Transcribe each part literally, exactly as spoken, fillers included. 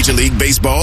Major League Baseball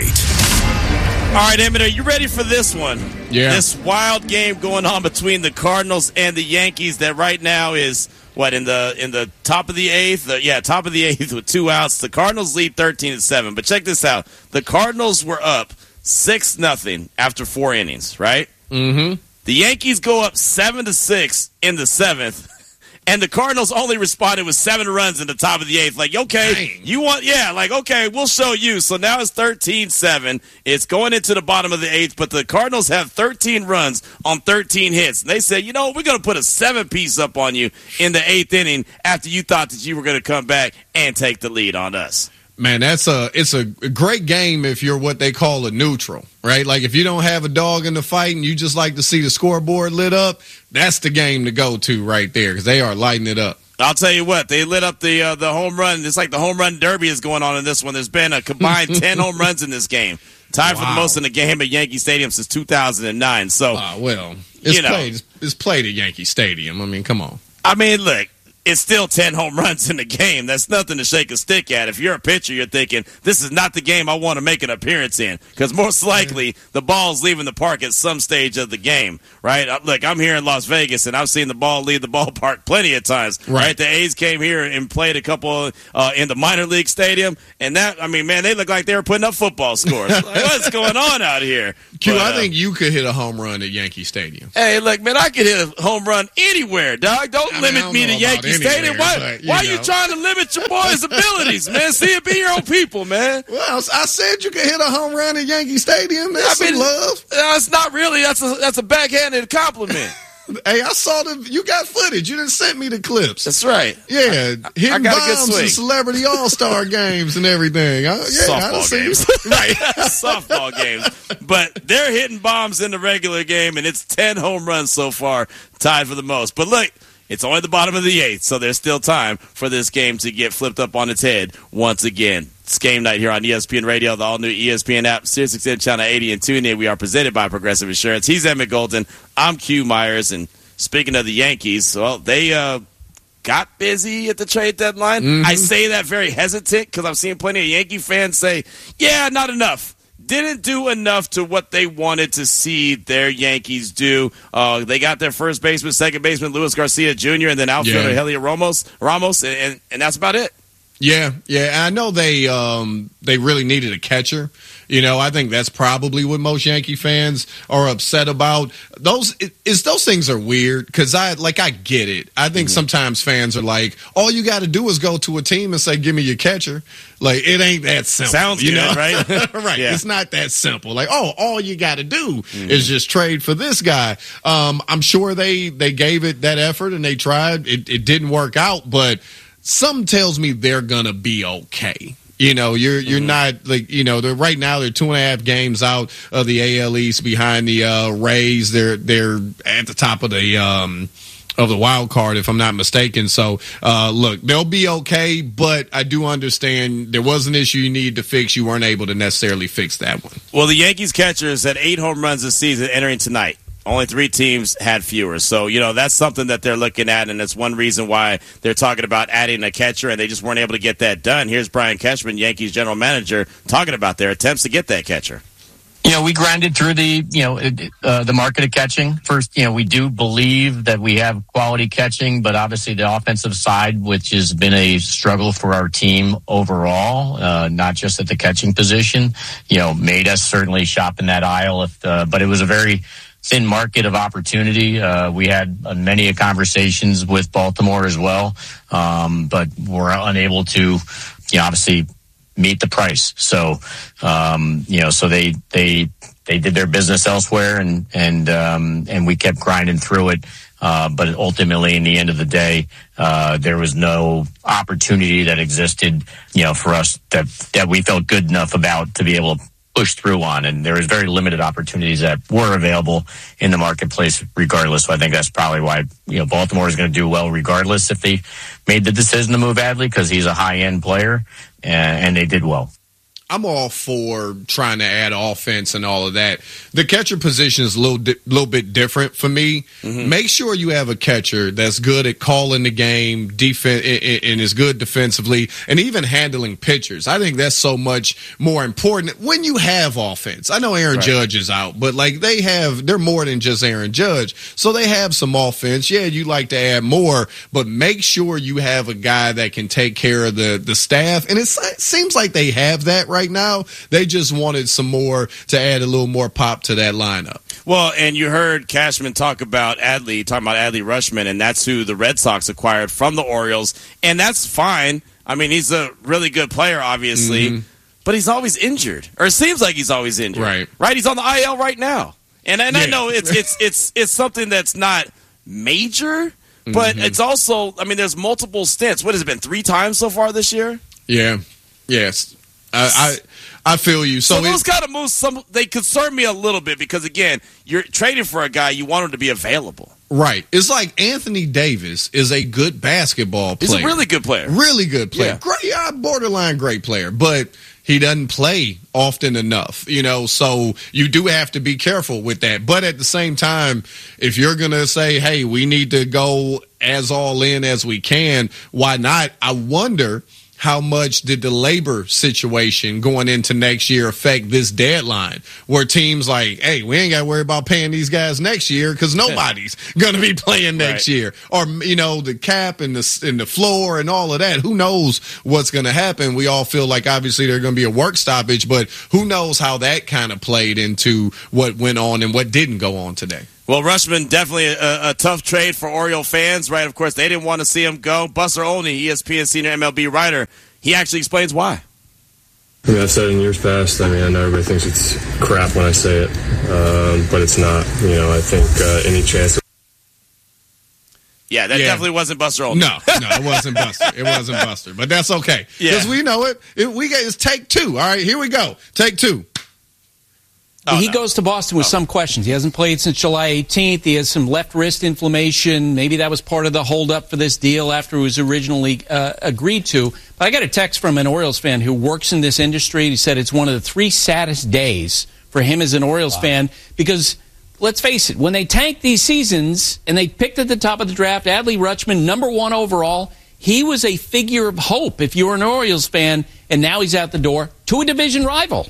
update. All right, Emmett, are you ready for this one? Yeah. This wild game going on between the Cardinals and the Yankees that right now is, what, in the in the top of the eighth? Uh, yeah, top of the eighth with two outs. The Cardinals lead thirteen to seven. But check this out. The Cardinals were up six nothing after four innings, right? Mm-hmm. The Yankees go up seven to six in the seventh. And the Cardinals only responded with seven runs in the top of the eighth. Like, okay, Dang. you want, yeah, like, okay, we'll show you. So now it's thirteen seven. It's going into the bottom of the eighth, but the Cardinals have thirteen runs on thirteen hits. And they said, you know, we're going to put a seven-piece up on you in the eighth inning after you thought that you were going to come back and take the lead on us. Man, that's a it's a great game if you're what they call a neutral, right? Like if you don't have a dog in the fight and you just like to see the scoreboard lit up, that's the game to go to right there because they are lighting it up. I'll tell you what, they lit up the uh, the home run. It's like the home run derby is going on in this one. There's been a combined ten home runs in this game. Tied wow. for the most in the game at Yankee Stadium since two thousand nine. So, uh, well, it's you know, played it's, it's played at Yankee Stadium. I mean, come on. I mean, look. It's still ten home runs in the game. That's nothing to shake a stick at. If you're a pitcher, you're thinking, this is not the game I want to make an appearance in. Because most likely, the ball's leaving the park at some stage of the game, right? Look, I'm here in Las Vegas, and I've seen the ball leave the ballpark plenty of times, right? right? The A's came here and played a couple uh, in the minor league stadium, and that, I mean, man, they look like they were putting up football scores. Like, what's going on out here? Q, but, I uh, think you could hit a home run at Yankee Stadium. Hey, look, man, I could hit a home run anywhere, dog. Don't I mean, limit I don't me to know Yankee about Stadium. anywhere, Why, but, you why are know. you trying to limit your boys' abilities, man? See it, be your own people, man. Well, I said you could hit a home run at Yankee Stadium. That's I mean, some love. That's not really. That's a that's a backhanded compliment. Hey, I saw the. You got footage. You didn't send me the clips. That's right. Yeah, I, hitting I got bombs and celebrity all-star games and everything. I, yeah, softball games, right? Softball games. But they're hitting bombs in the regular game, and it's ten home runs so far, tied for the most. But look. It's only the bottom of the eighth, so there's still time for this game to get flipped up on its head once again. It's game night here on E S P N Radio, the all-new E S P N app, Sirius X M Channel eighty, and tune in. We are presented by Progressive Insurance. He's Emmett Golden. I'm Q Myers, and speaking of the Yankees, well, they uh, got busy at the trade deadline. Mm-hmm. I say that very hesitant because I'm seeing plenty of Yankee fans say, yeah, not enough. Didn't do enough to what they wanted to see their Yankees do. Uh, they got their first baseman, second baseman, Luis Garcia Junior, and then outfielder yeah. Heliot Ramos, Ramos, and, and, and that's about it. Yeah, yeah. I know they um, they really needed a catcher. You know, I think that's probably what most Yankee fans are upset about. Those it, is those things are weird because I like I get it. I think mm-hmm. sometimes fans are like, all you got to do is go to a team and say, "Give me your catcher." Like it ain't that simple. Sounds you good, know? right? right. Yeah. It's not that simple. Like, oh, all you got to do mm-hmm. is just trade for this guy. Um, I'm sure they they gave it that effort and they tried. It, it didn't work out, but something tells me they're gonna be okay. You know, you're you're mm-hmm. not like you know. They're right now. They're two and a half games out of the A L East behind the uh, Rays. They're they're at the top of the um, of the wild card, if I'm not mistaken. So, uh, look, they'll be okay. But I do understand there was an issue you needed to fix. You weren't able to necessarily fix that one. Well, the Yankees catchers had eight home runs this season entering tonight. Only three teams had fewer. So, you know, that's something that they're looking at, and it's one reason why they're talking about adding a catcher, and they just weren't able to get that done. Here's Brian Cashman, Yankees general manager, talking about their attempts to get that catcher. You know, we grinded through the, you know, uh, the market of catching. First, you know, we do believe that we have quality catching, but obviously the offensive side, which has been a struggle for our team overall, uh, not just at the catching position, you know, made us certainly shop in that aisle. If, uh, but it was a very thin market of opportunity. Uh, we had uh, many conversations with Baltimore as well, um, but we're unable to, you know, obviously meet the price. So, um, you know, so they they they did their business elsewhere, and and um, and we kept grinding through it. Uh, but ultimately, in the end of the day, uh, there was no opportunity that existed, you know, for us that that we felt good enough about to be able to push through on, and there was very limited opportunities that were available in the marketplace regardless. So I think that's probably why, you know, Baltimore is going to do well regardless if they made the decision to move Adley, because he's a high-end player, and, and they did well. I'm all for trying to add offense and all of that. The catcher position is a little di- little bit different for me. Mm-hmm. Make sure you have a catcher that's good at calling the game, defense, and is good defensively, and even handling pitchers. I think that's so much more important when you have offense. I know Aaron right. Judge is out, but like they have, they're more than just Aaron Judge, so they have some offense. Yeah, you like to add more, but make sure you have a guy that can take care of the the staff, and it's, it seems like they have that right. Right now, they just wanted some more to add a little more pop to that lineup. Well, and you heard Cashman talk about Adley, talking about Adley Rutschman, and that's who the Red Sox acquired from the Orioles, and that's fine. I mean, he's a really good player, obviously, mm-hmm. but he's always injured, or it seems like he's always injured. Right, right. He's on the I L right now, and and yeah. I know it's it's it's it's something that's not major, but mm-hmm. it's also, I mean, there's multiple stints. What has it been, three times so far this year? Yeah. Yes. I, I I feel you. So, so those kind of moves, some they concern me a little bit because, again, you're trading for a guy, you want him to be available. Right. It's like Anthony Davis is a good basketball player. He's a really good player. Really good player. Yeah. Great, yeah, borderline great player, but he doesn't play often enough, you know, so you do have to be careful with that. But at the same time, if you're going to say, hey, we need to go as all in as we can, why not? I wonder how much did the labor situation going into next year affect this deadline where teams like, hey, we ain't got to worry about paying these guys next year because nobody's going to be playing next right. year. Or, you know, the cap and the, and the floor and all of that. Who knows what's going to happen? We all feel like obviously there's going to be a work stoppage, but who knows how that kind of played into what went on and what didn't go on today. Well, Rutschman, definitely a, a tough trade for Oriole fans, right? Of course, they didn't want to see him go. Buster Olney, E S P N senior M L B writer, he actually explains why. I mean, I've said it in years past. I mean, I know everybody thinks it's crap when I say it, um, but it's not. You know, I think uh, any chance. Yeah, that yeah. definitely wasn't Buster Olney. No, no, it wasn't Buster. It wasn't Buster, but that's okay because yeah. we know it. it we get it's take two. All right, here we go. Take two. Oh, he no. goes to Boston with oh. some questions. He hasn't played since July eighteenth. He has some left wrist inflammation. Maybe that was part of the holdup for this deal after it was originally uh, agreed to. But I got a text from an Orioles fan who works in this industry. He said it's one of the three saddest days for him as an Orioles wow. fan because, let's face it, when they tanked these seasons and they picked at the top of the draft Adley Rutschman, number one overall, he was a figure of hope if you were an Orioles fan, and now he's out the door to a division rival.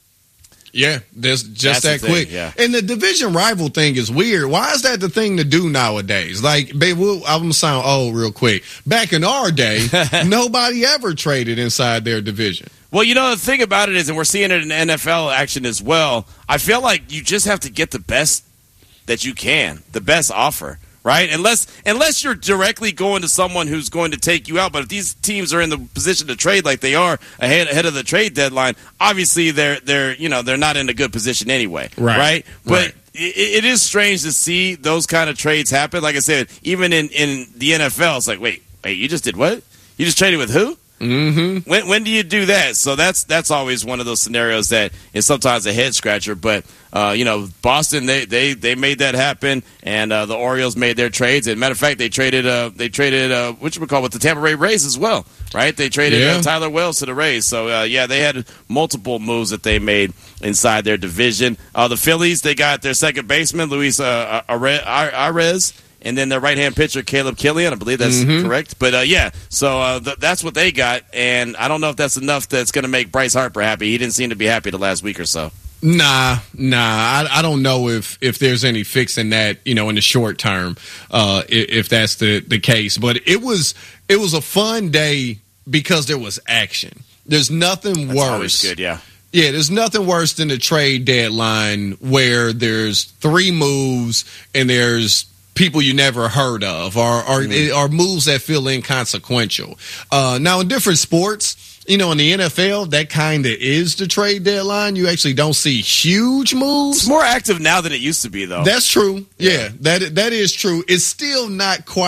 Yeah, there's just That's that quick. Thing, yeah. And the division rival thing is weird. Why is that the thing to do nowadays? Like, babe, we'll, I'm going to sound old real quick. Back in our day, nobody ever traded inside their division. Well, you know, the thing about it is, and we're seeing it in N F L action as well, I feel like you just have to get the best that you can, the best offer. Right? Unless unless you're directly going to someone who's going to take you out. But if these teams are in the position to trade like they are ahead ahead of the trade deadline, obviously they're they're you know they're not in a good position anyway. Right. Right? But right. It, it is strange to see those kind of trades happen. Like I said, even in, in the N F L, it's like, wait, wait, you just did what? You just traded with who? Mm-hmm. When when do you do that? So that's that's always one of those scenarios that is sometimes a head scratcher. But uh, you know, Boston they, they, they made that happen, and uh, the Orioles made their trades. And matter of fact, they traded uh, they traded uh, what you would call with the Tampa Bay Rays as well, right? They traded yeah. uh, Tyler Wells to the Rays. So uh, yeah, they had multiple moves that they made inside their division. Uh, the Phillies they got their second baseman Luis uh, Arraez. And then their right-hand pitcher, Caleb Killian. I believe that's mm-hmm. correct. But, uh, yeah, so uh, th- that's what they got. And I don't know if that's enough that's going to make Bryce Harper happy. He didn't seem to be happy the last week or so. Nah, nah. I, I don't know if, if there's any fixing that, you know, in the short term, uh, if, if that's the, the case. But it was it was a fun day because there was action. There's nothing that's worse. Always good, yeah. Yeah, there's nothing worse than the trade deadline where there's three moves and there's people you never heard of, or or, mm-hmm. or moves that feel inconsequential. Uh, now, in different sports, you know, in the N F L, that kind of is the trade deadline. You actually don't see huge moves. It's more active now than it used to be, though. That's true. Yeah, yeah that that is true. It's still not quite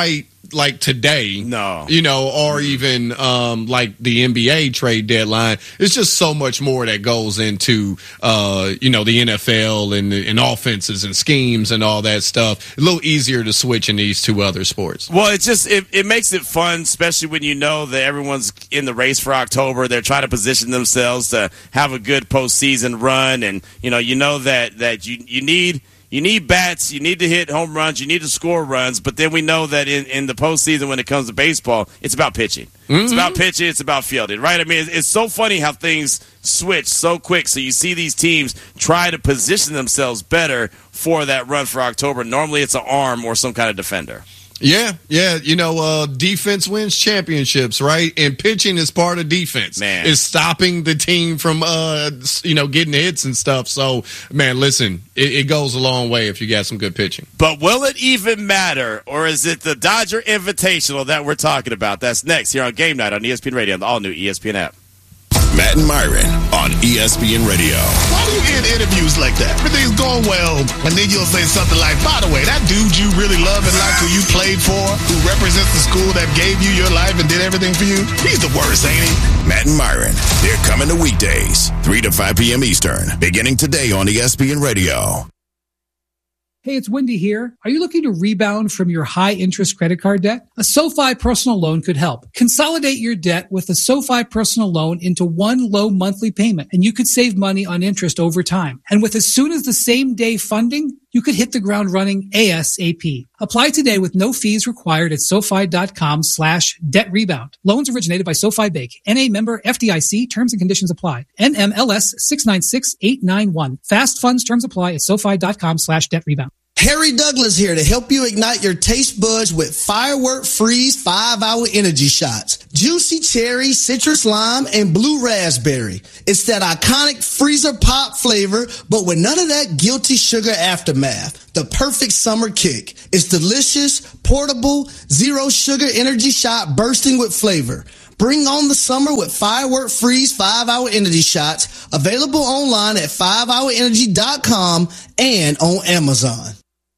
like today. No. You know, or even um, like the N B A trade deadline. It's just so much more that goes into, uh, you know, the N F L and, and offenses and schemes and all that stuff. A little easier to switch in these two other sports. Well, it's just, it, it makes it fun, especially when you know that everyone's in the race for October. They're trying to position themselves to have a good postseason run. And, you know, you know that, that you, you need, You need bats, you need to hit home runs, you need to score runs, but then we know that in, in the postseason when it comes to baseball, it's about pitching. Mm-hmm. It's about pitching, it's about fielding, right? I mean, it's, it's so funny how things switch so quick. So you see these teams try to position themselves better for that run for October. Normally it's an arm or some kind of defender. Yeah, yeah. You know, uh, defense wins championships, right? And pitching is part of defense. Man. It's stopping the team from, uh, you know, getting hits and stuff. So, man, listen, it, it goes a long way if you got some good pitching. But will it even matter, or is it the Dodger Invitational that we're talking about? That's next here on Game Night on E S P N Radio on the all-new E S P N app. Matt and Myron on E S P N Radio. Why do you end interviews like that? Everything's going well, and then you'll say something like, by the way, that dude you really love and like who you played for, who represents the school that gave you your life and did everything for you, he's the worst, ain't he? Matt and Myron, they're coming to weekdays, three to five p.m. Eastern, beginning today on E S P N Radio. Hey, it's Wendy here. Are you looking to rebound from your high-interest credit card debt? A SoFi personal loan could help. Consolidate your debt with a SoFi personal loan into one low monthly payment, and you could save money on interest over time. And with as soon as the same day funding, you could hit the ground running ASAP. Apply today with no fees required at SoFi.com slash debt rebound. Loans originated by SoFi Bank. N A member F D I C. Terms and conditions apply. N M L S six nine six eight nine one. Fast funds terms apply at SoFi.com slash debt rebound. Harry Douglas here to help you ignite your taste buds with Firework Freeze five hour energy shots. Juicy cherry, citrus lime, and blue raspberry. It's that iconic freezer pop flavor, but with none of that guilty sugar aftermath. The perfect summer kick. It's delicious, portable, zero sugar energy shot bursting with flavor. Bring on the summer with Firework Freeze five hour energy shots. Available online at five hour energy dot com and on Amazon.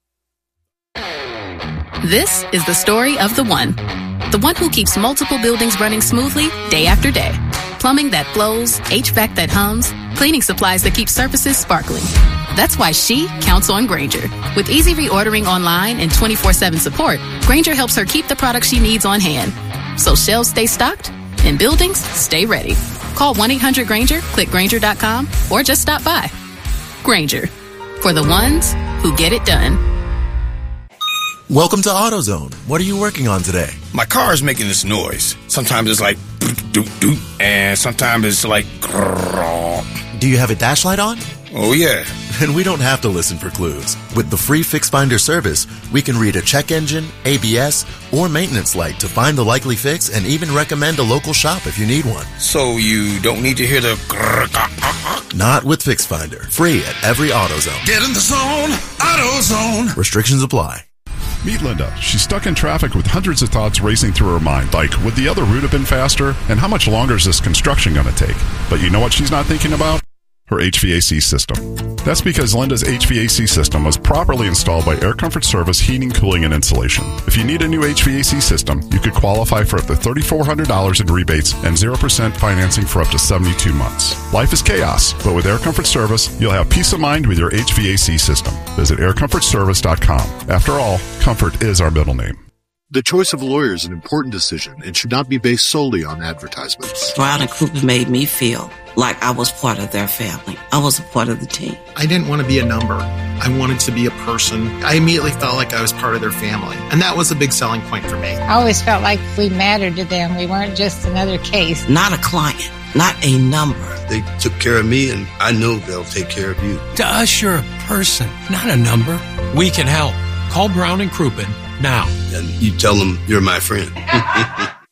This is the story of the one. The one who keeps multiple buildings running smoothly day after day. Plumbing that flows, H V A C that hums, cleaning supplies that keep surfaces sparkling. That's why she counts on Grainger. With easy reordering online and twenty-four seven support, Grainger helps her keep the products she needs on hand. So shelves stay stocked and buildings stay ready. Call one eight hundred Grainger, click Grainger dot com, or just stop by. Grainger, for the ones who get it done. Welcome to AutoZone. What are you working on today? My car is making this noise. Sometimes it's like doot doot, and sometimes it's like grrr. Do you have a dash light on? Oh yeah. Then we don't have to listen for clues. With the free Fix Finder service, we can read a check engine, A B S, or maintenance light to find the likely fix and even recommend a local shop if you need one. So you don't need to hear the grrr. Not with Fix Finder. Free at every AutoZone. Get in the zone, AutoZone. Restrictions apply. Meet Linda. She's stuck in traffic with hundreds of thoughts racing through her mind, like, would the other route have been faster? And how much longer is this construction going to take? But you know what she's not thinking about? Her H V A C system. That's because Linda's H V A C system was properly installed by Air Comfort Service Heating, Cooling, and Insulation. If you need a new H V A C system, you could qualify for up to three thousand four hundred dollars in rebates and zero percent financing for up to seventy-two months. Life is chaos, but with Air Comfort Service, you'll have peace of mind with your H V A C system. Visit air comfort service dot com. After all, comfort is our middle name. The choice of a lawyer is an important decision and should not be based solely on advertisements. Brown and Crouppen made me feel like I was part of their family. I was a part of the team. I didn't want to be a number. I wanted to be a person. I immediately felt like I was part of their family. And that was a big selling point for me. I always felt like we mattered to them. We weren't just another case. Not a client, not a number. They took care of me, and I know they'll take care of you. To us, you're a person, not a number. We can help. Call Brown and Crouppen now. And you tell them you're my friend.